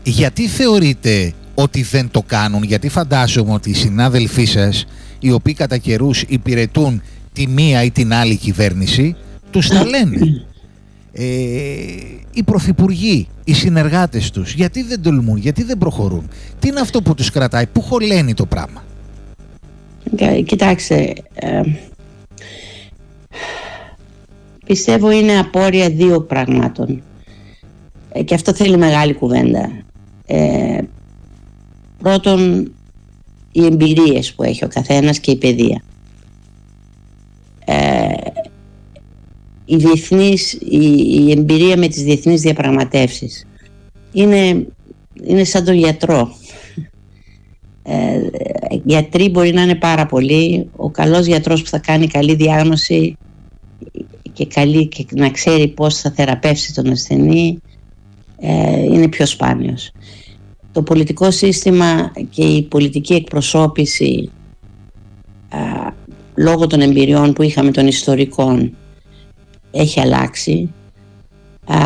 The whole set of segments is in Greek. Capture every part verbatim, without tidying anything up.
Γιατί θεωρείτε ότι δεν το κάνουν? Γιατί φαντάζομαι ότι οι συνάδελφοί σας, οι οποίοι κατά καιρούς υπηρετούν τη μία ή την άλλη κυβέρνηση, τους τα λένε. Ε, οι πρωθυπουργοί, οι συνεργάτες τους, γιατί δεν τολμούν, γιατί δεν προχωρούν? Τι είναι αυτό που τους κρατάει, πού χωλαίνει το πράγμα? Κοιτάξτε, ε, πιστεύω είναι απόρρια δύο πραγμάτων, ε, και αυτό θέλει μεγάλη κουβέντα. Ε, πρώτον, οι εμπειρίες που έχει ο καθένας και η παιδεία. Ε, η, διεθνής, η, η εμπειρία με τις διεθνείς διαπραγματεύσεις είναι, είναι σαν τον γιατρό. Ε, γιατροί μπορεί να είναι πάρα πολλοί. Ο καλός γιατρός που θα κάνει καλή διάγνωση και, καλή, και να ξέρει πώς θα θεραπεύσει τον ασθενή ε, είναι πιο σπάνιος. Το πολιτικό σύστημα και η πολιτική εκπροσώπηση α, λόγω των εμπειριών που είχαμε των ιστορικών έχει αλλάξει. Α,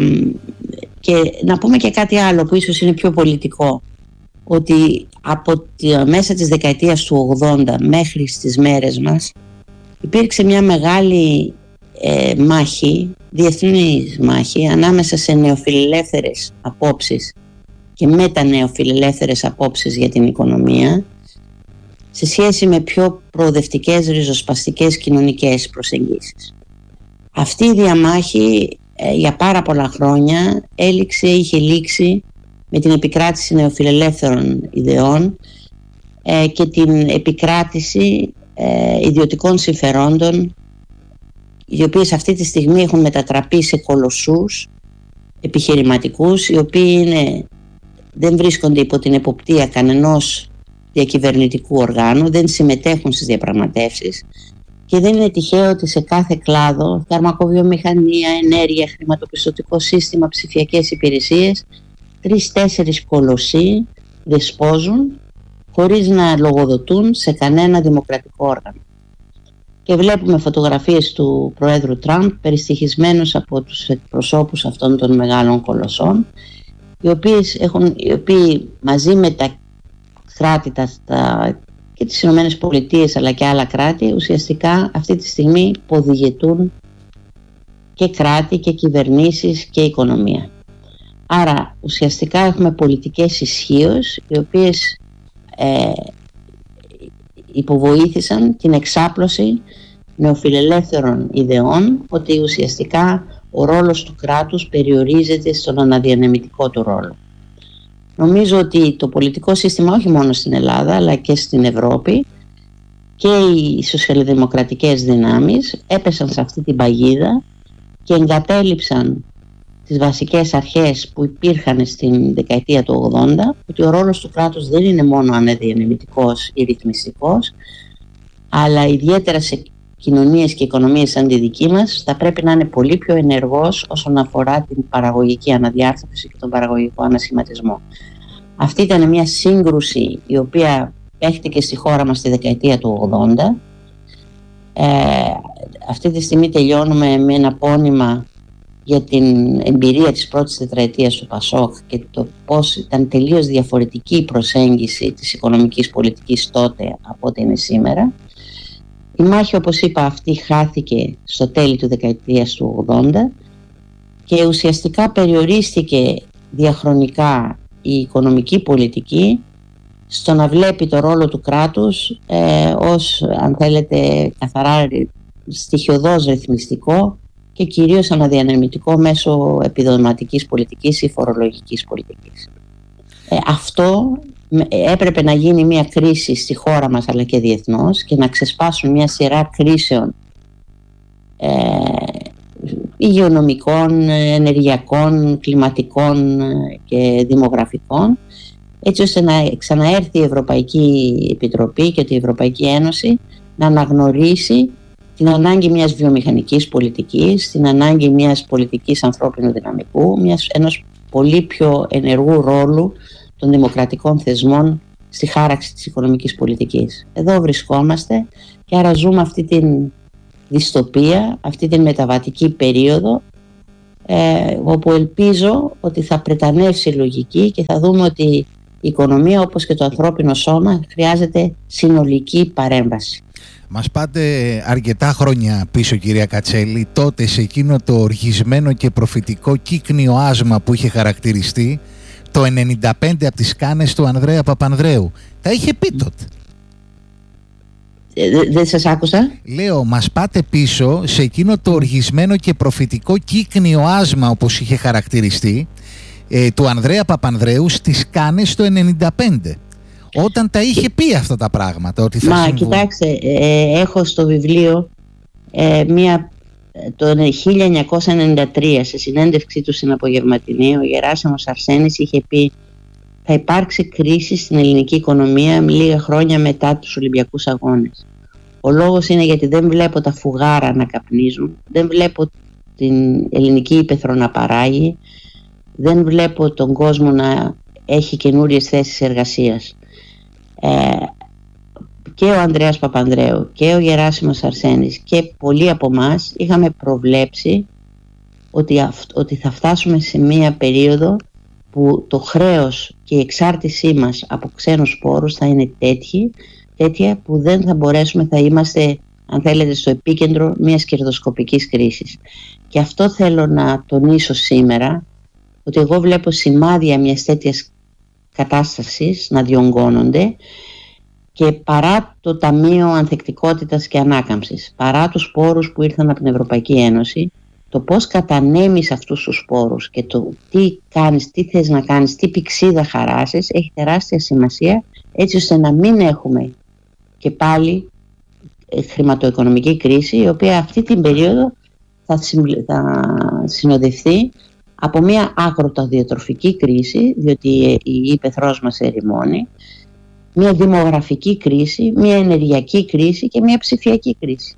και να πούμε και κάτι άλλο που ίσως είναι πιο πολιτικό, ότι από τη, μέσα της δεκαετίας του ογδόντα μέχρι στις μέρες μας υπήρξε μια μεγάλη ε, μάχη, διεθνής μάχη, ανάμεσα σε νεοφιλελεύθερες απόψεις και μετανεοφιλελεύθερες απόψεις για την οικονομία σε σχέση με πιο προοδευτικές, ριζοσπαστικές κοινωνικές προσεγγίσεις. Αυτή η διαμάχη ε, για πάρα πολλά χρόνια έληξε, είχε λήξει με την επικράτηση νεοφιλελεύθερων ιδεών ε, και την επικράτηση ε, ιδιωτικών συμφερόντων, οι οποίες αυτή τη στιγμή έχουν μετατραπεί σε κολοσσούς επιχειρηματικούς, οι οποίοι είναι, δεν βρίσκονται υπό την εποπτεία κανενός διακυβερνητικού οργάνου, δεν συμμετέχουν στις διαπραγματεύσεις, και δεν είναι τυχαίο ότι σε κάθε κλάδο, φαρμακοβιομηχανία, ενέργεια, χρηματοπιστωτικό σύστημα, ψηφιακές υπηρεσίες, τρεις-τέσσερις κολοσσοί δεσπόζουν χωρίς να λογοδοτούν σε κανένα δημοκρατικό όργανο. Και βλέπουμε φωτογραφίες του Προέδρου Τραμπ περιστοιχισμένους από τους εκπροσώπους αυτών των μεγάλων κολοσσών, οι, οποίες έχουν, οι οποίοι μαζί με τα κράτη τα, τα, και τις Ηνωμένες Πολιτείες αλλά και άλλα κράτη ουσιαστικά αυτή τη στιγμή ποδηγετούν και κράτη και κυβερνήσεις και οικονομία. Άρα ουσιαστικά έχουμε πολιτικές ισχύως οι οποίες ε, υποβοήθησαν την εξάπλωση νεοφιλελεύθερων ιδεών, ότι ουσιαστικά ο ρόλος του κράτους περιορίζεται στον αναδιανεμητικό του ρόλο. Νομίζω ότι το πολιτικό σύστημα όχι μόνο στην Ελλάδα αλλά και στην Ευρώπη και οι σοσιαλδημοκρατικές δυνάμεις έπεσαν σε αυτή την παγίδα και εγκατέλειψαν τις βασικές αρχές που υπήρχαν στην δεκαετία του ογδόντα, ότι ο ρόλος του κράτους δεν είναι μόνο αναδιανεμητικός ή ρυθμιστικός, αλλά ιδιαίτερα σε κοινωνίες και οικονομίες σαν τη δική μας θα πρέπει να είναι πολύ πιο ενεργός όσον αφορά την παραγωγική αναδιάρθρωση και τον παραγωγικό ανασχηματισμό. Αυτή ήταν μια σύγκρουση η οποία παίχτηκε στη χώρα μας στη δεκαετία του ογδόντα. Ε, αυτή τη στιγμή τελειώνουμε με ένα πόνημα για την εμπειρία της πρώτης τετραετίας του Πασόκ και το πώς ήταν τελείως διαφορετική η προσέγγιση της οικονομικής πολιτικής τότε από ό,τι είναι σήμερα. Η μάχη, όπως είπα, αυτή χάθηκε στο τέλη του δεκαετίας του ογδόντα και ουσιαστικά περιορίστηκε διαχρονικά η οικονομική πολιτική στο να βλέπει το ρόλο του κράτους ε, ως, αν θέλετε, καθαρά στοιχειωδώς ρυθμιστικό και κυρίως αναδιανεμητικό μέσω επιδοματικής πολιτικής ή φορολογικής πολιτικής. Ε, αυτό έπρεπε να γίνει μια κρίση στη χώρα μας αλλά και διεθνώς και να ξεσπάσουν μια σειρά κρίσεων ε, υγειονομικών, ενεργειακών, κλιματικών και δημογραφικών, έτσι ώστε να ξαναέρθει η Ευρωπαϊκή Επιτροπή και η Ευρωπαϊκή Ένωση να αναγνωρίσει την ανάγκη μιας βιομηχανικής πολιτικής, την ανάγκη μιας πολιτικής ανθρώπινου δυναμικού, μιας, ενός πολύ πιο ενεργού ρόλου των δημοκρατικών θεσμών στη χάραξη της οικονομικής πολιτικής. Εδώ βρισκόμαστε και άρα ζούμε αυτή την δυστοπία, αυτή την μεταβατική περίοδο ε, όπου ελπίζω ότι θα πρετανεύσει η λογική και θα δούμε ότι η οικονομία, όπως και το ανθρώπινο σώμα, χρειάζεται συνολική παρέμβαση. Μας πάτε αρκετά χρόνια πίσω, κυρία Κατσέλη, τότε σε εκείνο το οργισμένο και προφητικό κύκνιο άσμα που είχε χαρακτηριστεί το ενενήντα πέντε από τις κάνες του Ανδρέα Παπανδρέου. Τα είχε πει τότε. Ε, δεν σας άκουσα. Λέω, μας πάτε πίσω σε εκείνο το οργισμένο και προφητικό κύκνιο άσμα, όπως είχε χαρακτηριστεί, ε, του Ανδρέα Παπανδρέου στις κάνες το ενενήντα πέντε. Όταν τα είχε πει αυτά τα πράγματα, ότι θα Μα συμβούν. Κοιτάξτε, ε, έχω στο βιβλίο ε, μία, το χίλια εννιακόσια ενενήντα τρία, σε συνέντευξή του στην Απογευματινή, ο Γεράσιμος Αρσένης είχε πει: θα υπάρξει κρίση στην ελληνική οικονομία λίγα χρόνια μετά τους Ολυμπιακούς Αγώνες. Ο λόγος είναι γιατί δεν βλέπω τα φουγάρα να καπνίζουν, δεν βλέπω την ελληνική ύπαιθρο να παράγει, δεν βλέπω τον κόσμο να έχει καινούριες θέσεις εργασίας. Ε, και ο Ανδρέας Παπανδρέου και ο Γεράσιμος Αρσένης και πολλοί από εμάς είχαμε προβλέψει ότι, αυ, ότι θα φτάσουμε σε μία περίοδο που το χρέος και η εξάρτησή μας από ξένους πόρους θα είναι τέτοιοι, τέτοια που δεν θα μπορέσουμε, θα είμαστε, αν θέλετε, στο επίκεντρο μιας κερδοσκοπικής κρίσης. Και αυτό θέλω να τονίσω σήμερα, ότι εγώ βλέπω σημάδια μιας τέτοιας κατάστασης να διονγκώνονται, και παρά το Ταμείο Ανθεκτικότητας και Ανάκαμψης, παρά τους πόρους που ήρθαν από την Ευρωπαϊκή Ένωση, το πώς κατανέμεις αυτούς τους πόρους και το τι κάνεις, τι θες να κάνεις, τι πηξίδα χαράσεις, έχει τεράστια σημασία, έτσι ώστε να μην έχουμε και πάλι χρηματοοικονομική κρίση, η οποία αυτή την περίοδο θα, θα συνοδευτεί από μια αγροτοδιατροφική κρίση, διότι η ύπαιθρός μας ερημώνει, μια δημογραφική κρίση, μια ενεργειακή κρίση και μια ψηφιακή κρίση.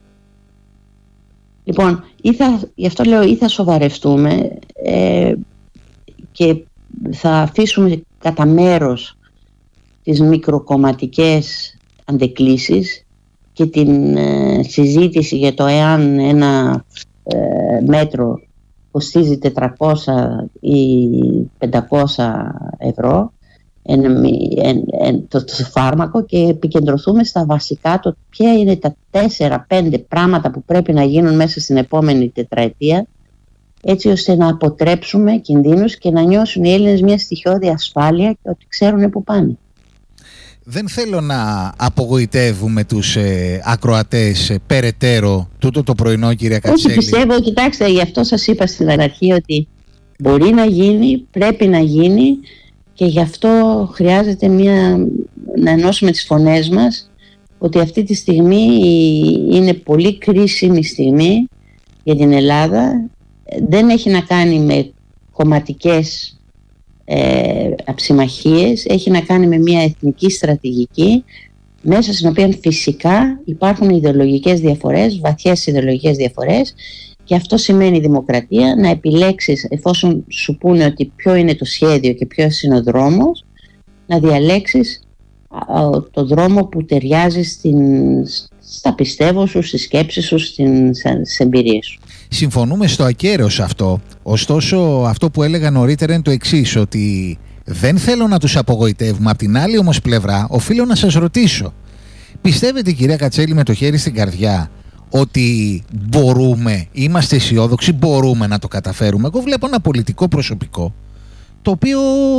Λοιπόν, ή θα, γι' αυτό λέω, ή θα σοβαρευτούμε ε, και θα αφήσουμε κατά μέρος τις μικροκομματικές αντεκλήσεις και την ε, συζήτηση για το εάν ένα ε, μέτρο κοστίζει τετρακόσια ή πεντακόσια ευρώ εν, εν, εν, το, το φάρμακο, και επικεντρωθούμε στα βασικά, το ποια είναι τα τέσσερα πέντε πράγματα που πρέπει να γίνουν μέσα στην επόμενη τετραετία, έτσι ώστε να αποτρέψουμε κινδύνους και να νιώσουν οι Έλληνες μια στοιχειώδη ασφάλεια και ότι ξέρουν που πάνε. Δεν θέλω να απογοητεύουμε τους ε, ακροατές ε, περαιτέρω τούτο το πρωινό, κυρία Κατσέλη. Όχι, πιστεύω, κοιτάξτε, γι' αυτό σας είπα στην αρχή ότι μπορεί να γίνει, πρέπει να γίνει, και γι' αυτό χρειάζεται μια, να ενώσουμε τις φωνές μας, ότι αυτή τη στιγμή είναι πολύ κρίσιμη στιγμή για την Ελλάδα. Δεν έχει να κάνει με κομματικές ε, αψημαχίες, έχει να κάνει με μια εθνική στρατηγική, μέσα στην οποία φυσικά υπάρχουν ιδεολογικές διαφορές, βαθιές ιδεολογικές διαφορές, και αυτό σημαίνει δημοκρατία, να επιλέξεις, εφόσον σου πούνε ότι ποιο είναι το σχέδιο και ποιος είναι ο δρόμος, να διαλέξεις το δρόμο που ταιριάζει στην, στα πιστεύω σου, στις σκέψεις σου, στις εμπειρίες σου. Συμφωνούμε στο ακέραιο σε αυτό. Ωστόσο, αυτό που έλεγα νωρίτερα είναι το εξής, ότι δεν θέλω να τους απογοητεύουμε. Απ' την άλλη όμως πλευρά, οφείλω να σας ρωτήσω, πιστεύετε, κυρία Κατσέλη, με το χέρι στην καρδιά, ότι μπορούμε, είμαστε αισιόδοξοι, μπορούμε να το καταφέρουμε? Εγώ βλέπω ένα πολιτικό προσωπικό το οποίο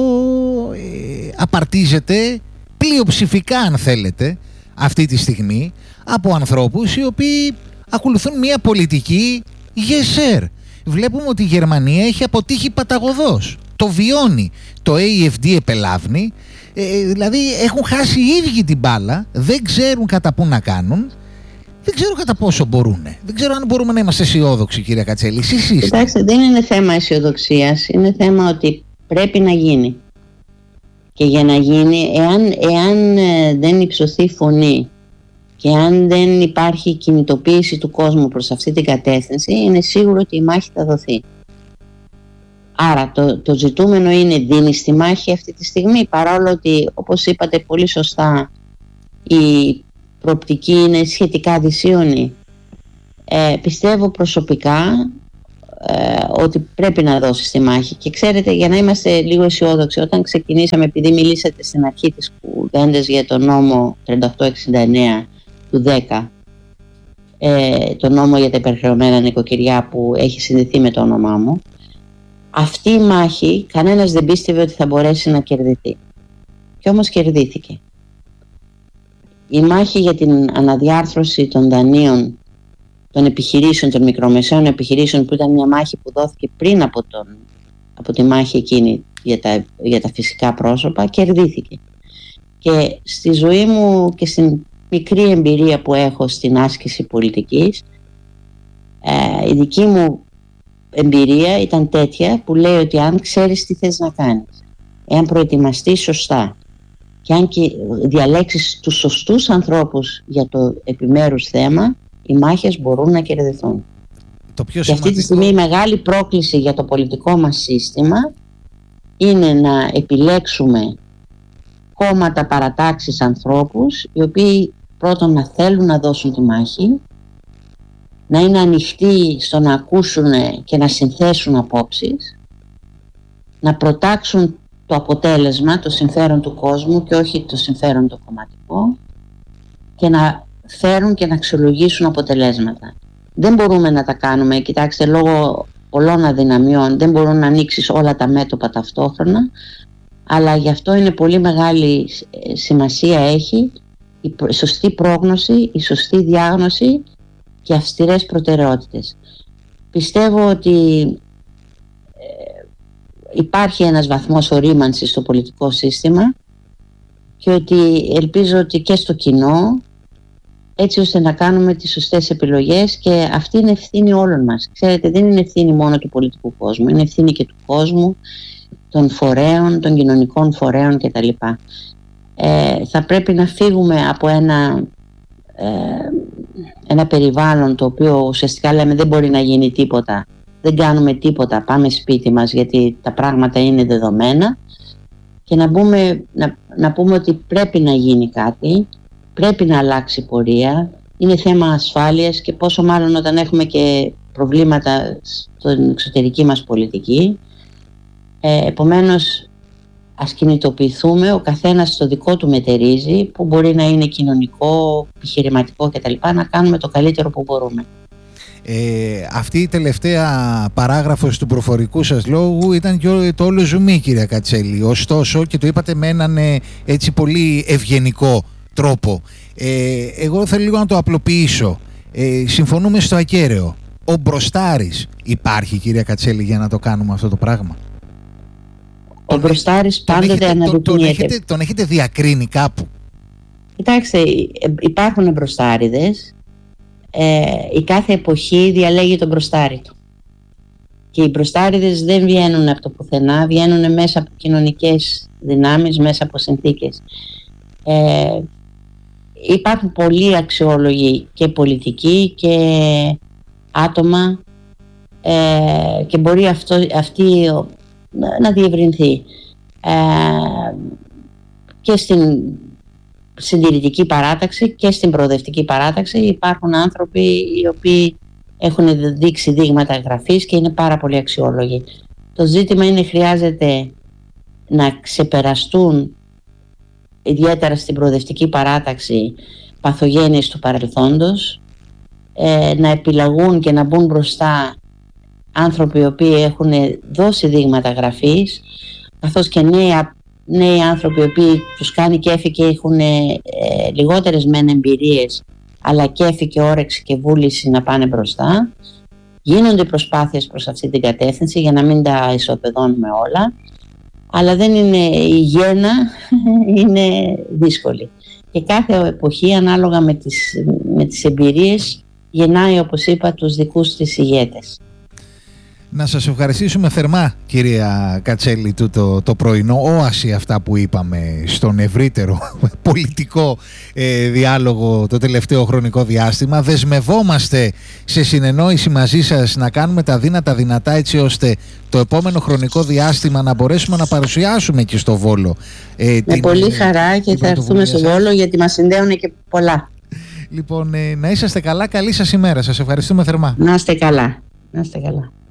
ε, απαρτίζεται πλειοψηφικά, αν θέλετε, αυτή τη στιγμή από ανθρώπους οι οποίοι ακολουθούν μια πολιτική yes sir. Βλέπουμε ότι η Γερμανία έχει αποτύχει παταγωδώς, το βιώνει, το έι εφ ντι επελάβνει, ε, δηλαδή έχουν χάσει οι ίδιοι την μπάλα, δεν ξέρουν κατά πού να κάνουν. Δεν ξέρω κατά πόσο μπορούν. Δεν ξέρω αν μπορούμε να είμαστε αισιόδοξοι, κυρία Κατσέλη. Εσείς είστε. Κοιτάξτε, δεν είναι θέμα αισιοδοξίας. Είναι θέμα ότι πρέπει να γίνει. Και για να γίνει, εάν, εάν δεν υψωθεί φωνή και αν δεν υπάρχει κινητοποίηση του κόσμου προς αυτή την κατεύθυνση, είναι σίγουρο ότι η μάχη θα δοθεί. Άρα το, το ζητούμενο είναι, δίνει στη μάχη αυτή τη στιγμή, παρόλο ότι, όπως είπατε πολύ σωστά, η προοπτική είναι σχετικά δυσίωνη. Ε, πιστεύω προσωπικά ε, ότι πρέπει να δώσεις τη μάχη. Και ξέρετε, για να είμαστε λίγο αισιόδοξοι, όταν ξεκινήσαμε, επειδή μιλήσατε στην αρχή της κουβέντας για το νόμο τριάντα οκτώ εξήντα εννέα του δέκα, ε, το νόμο για τα υπερχρεωμένα νοικοκυριά που έχει συνδεθεί με το όνομά μου, αυτή η μάχη κανένας δεν πίστευε ότι θα μπορέσει να κερδιθεί. Και όμως κερδίθηκε. Η μάχη για την αναδιάρθρωση των δανείων των επιχειρήσεων, των μικρομεσαίων επιχειρήσεων, που ήταν μια μάχη που δόθηκε πριν από, τον, από τη μάχη εκείνη για τα, για τα φυσικά πρόσωπα, κερδίθηκε. Και στη ζωή μου και στην μικρή εμπειρία που έχω στην άσκηση πολιτικής, ε, η δική μου εμπειρία ήταν τέτοια που λέει ότι αν ξέρεις τι θες να κάνεις, εάν προετοιμαστείς σωστά και αν και διαλέξεις τους σωστούς ανθρώπους για το επιμέρους θέμα, οι μάχες μπορούν να κερδιθούν. Το πιο και αυτή τη στιγμή η μεγάλη πρόκληση για το πολιτικό μας σύστημα είναι να επιλέξουμε κόμματα, παρατάξεις, ανθρώπους οι οποίοι πρώτον να θέλουν να δώσουν τη μάχη, να είναι ανοιχτοί στο να ακούσουν και να συνθέσουν απόψεις, να προτάξουν το αποτέλεσμα, το συμφέρον του κόσμου και όχι το συμφέρον το κομματικό, και να φέρουν και να αξιολογήσουν αποτελέσματα. Δεν μπορούμε να τα κάνουμε, κοιτάξτε, λόγω πολλών αδυναμιών δεν μπορούν να ανοίξεις όλα τα μέτωπα ταυτόχρονα, αλλά γι' αυτό είναι πολύ μεγάλη σημασία έχει η σωστή πρόγνωση, η σωστή διάγνωση και αυστηρές προτεραιότητες. Πιστεύω ότι ε, υπάρχει ένας βαθμός ορίμανσης στο πολιτικό σύστημα και ότι ελπίζω ότι και στο κοινό, έτσι ώστε να κάνουμε τις σωστές επιλογές, και αυτή είναι ευθύνη όλων μας. Ξέρετε, δεν είναι ευθύνη μόνο του πολιτικού κόσμου, είναι ευθύνη και του κόσμου, των φορέων, των κοινωνικών φορέων κτλ. Ε, θα πρέπει να φύγουμε από ένα, ε, ένα περιβάλλον το οποίο ουσιαστικά λέμε δεν μπορεί να γίνει τίποτα, δεν κάνουμε τίποτα, πάμε σπίτι μας γιατί τα πράγματα είναι δεδομένα, και να, μπούμε, να, να πούμε ότι πρέπει να γίνει κάτι, πρέπει να αλλάξει πορεία, είναι θέμα ασφάλειας, και πόσο μάλλον όταν έχουμε και προβλήματα στην εξωτερική μας πολιτική. Ε, επομένως, ας κινητοποιηθούμε, ο καθένας στο δικό του μετερίζει, που μπορεί να είναι κοινωνικό, επιχειρηματικό κτλ, να κάνουμε το καλύτερο που μπορούμε. Ε, αυτή η τελευταία παράγραφος του προφορικού σας λόγου ήταν και το όλο ζουμί, κυρία Κατσέλη. Ωστόσο, και το είπατε με έναν ε, έτσι πολύ ευγενικό τρόπο, ε, εγώ θέλω λίγο να το απλοποιήσω. Ε, συμφωνούμε στο ακέραιο. Ο μπροστάρης υπάρχει, κυρία Κατσέλη, για να το κάνουμε αυτό το πράγμα? Ο μπροστάρης πάντοτε αναδεικνύεται. Τον, τον, έχετε, τον έχετε διακρίνει κάπου? Κοιτάξτε, υπάρχουν μπροστάριδες. Ε, η κάθε εποχή διαλέγει τον μπροστάρι του. Και οι μπροστάριδες δεν βγαίνουν από το πουθενά, βγαίνουν μέσα από κοινωνικές δυνάμεις, μέσα από συνθήκες. Ε, υπάρχουν πολλοί αξιόλογοι και πολιτικοί και άτομα, ε, και μπορεί αυτό, αυτή να διευρυνθεί. Ε, και στην συντηρητική παράταξη και στην προοδευτική παράταξη υπάρχουν άνθρωποι οι οποίοι έχουν δείξει δείγματα γραφής και είναι πάρα πολύ αξιόλογοι. Το ζήτημα είναι, χρειάζεται να ξεπεραστούν, ιδιαίτερα στην προοδευτική παράταξη, παθογένειες του παρελθόντος, ε, να επιλαγούν και να μπουν μπροστά άνθρωποι οι οποίοι έχουν δώσει δείγματα γραφής, καθώς και νέοι, νέοι άνθρωποι οι οποίοι τους κάνει κέφι και έχουν ε, λιγότερες μεν εμπειρίες, αλλά κέφι και όρεξη και βούληση να πάνε μπροστά. Γίνονται προσπάθειες προς αυτή την κατεύθυνση για να μην τα ισοπεδώνουμε όλα, αλλά δεν είναι η γέννα, είναι δύσκολη. Και κάθε εποχή, ανάλογα με τις, με τις εμπειρίες, γεννάει, όπως είπα, τους δικούς της ηγέτες. Να σας ευχαριστήσουμε θερμά, κυρία Κατσέλη, το, το, το πρωινό όαση αυτά που είπαμε στον ευρύτερο πολιτικό ε, διάλογο το τελευταίο χρονικό διάστημα. Δεσμευόμαστε σε συνεννόηση μαζί σας να κάνουμε τα δύνατα δυνατά, έτσι ώστε το επόμενο χρονικό διάστημα να μπορέσουμε να παρουσιάσουμε και στο Βόλο. Ε, Με την, πολύ χαρά, και θα έρθουμε στο Βόλο, γιατί μας συνδέουν και πολλά. Λοιπόν, ε, να είσαστε καλά, καλή σας ημέρα. Σας ευχαριστούμε θερμά. Να είστε καλά. Να είστε καλά.